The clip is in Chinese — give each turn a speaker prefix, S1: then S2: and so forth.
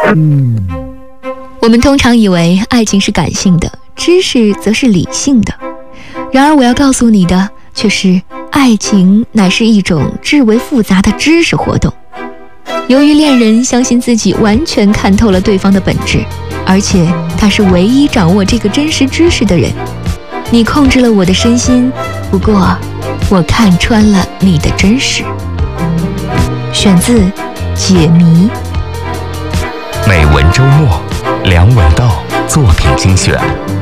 S1: 我们通常以为爱情是感性的，知识则是理性的。然而我要告诉你的却是，爱情乃是一种至为复杂的知识活动。由于恋人相信自己完全看透了对方的本质，而且他是唯一掌握这个真实知识的人。你控制了我的身心，不过我看穿了你的真实。选自《解谜》。
S2: 美文周末，梁文道作品精选。